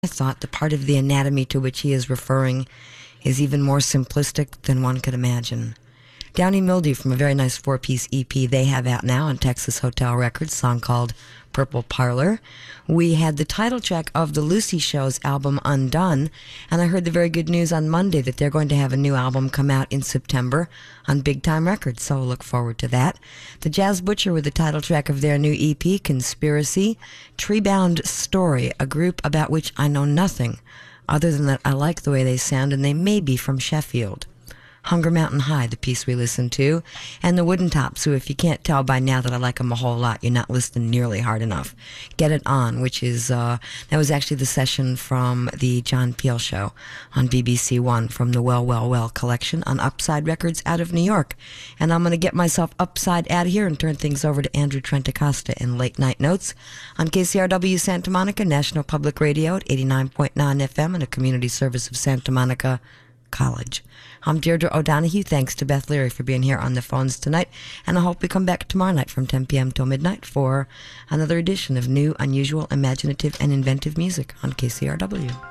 I thought the part of the anatomy to which he is referring is even more simplistic than one could imagine. Downy Mildew from a very nice four-piece EP they have out now on Texas Hotel Records, song called Purple Parlor. We had the title track of the Lucy Show's album Undone, and I heard the very good news on Monday that they're going to have a new album come out in September on Big Time Records, so we'll look forward to that. The Jazz Butcher with the title track of their new EP, Conspiracy. Treebound Story, a group about which I know nothing, other than that I like the way they sound, and they may be from Sheffield. Hunger Mountain High, the piece we listened to, and the Wooden Tops, who, if you can't tell by now that I like them a whole lot, you're not listening nearly hard enough. Get It On, which is, that was actually the session from the John Peel Show on BBC One from the Well, Well, Well collection on Upside Records out of New York. And I'm going to get myself upside out of here and turn things over to Andrew Trent Acosta in Late Night Notes on KCRW Santa Monica, National Public Radio at 89.9 FM and a community service of Santa Monica College. I'm Deirdre O'Donoghue. Thanks to Beth Leary for being here on the phones tonight, and I hope we come back tomorrow night from 10 p.m. till midnight for another edition of new, unusual, imaginative, and inventive music on KCRW.